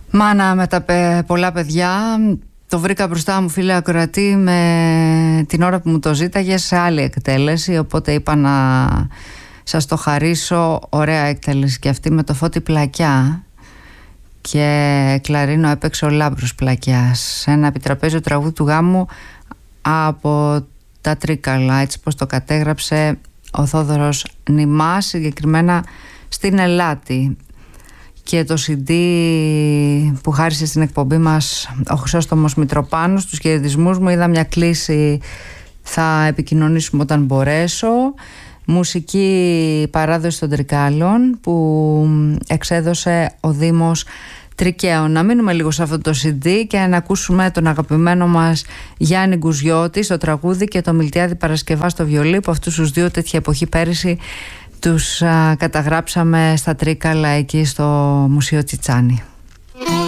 Μάνα με τα πολλά παιδιά. Το βρήκα μπροστά μου, φίλε ακροατή, με την ώρα που μου το ζήταγε σε άλλη εκτέλεση, οπότε είπα να σας το χαρίσω. Ωραία εκτέλεση και αυτή, με το Φώτη Πλακιά, και κλαρίνο έπαιξε ο Λάμπρος Πλακιάς, ένα επιτραπέζιο τραγούδι του γάμου από τα Τρίκαλα, έτσι πως το κατέγραψε ο Θόδωρος Νημάς, συγκεκριμένα στην Ελάτη. Και το CD που χάρισε στην εκπομπή μας ο Χρυσόστομος Μητροπάνος, τους χαιρετισμούς μου, είδα μια κλίση, θα επικοινωνήσουμε όταν μπορέσω. Μουσική παράδοση των Τρικάλων που εξέδωσε ο Δήμος Τρικαίων. Να μείνουμε λίγο σε αυτό το CD και να ακούσουμε τον αγαπημένο μας Γιάννη Γκουζιώτη στο τραγούδι και το Μιλτιάδη Παρασκευά στο βιολί, που αυτούς τους δύο τέτοια εποχή πέρυσι τους καταγράψαμε στα Τρίκαλα εκεί στο Μουσείο Τσιτσάνι.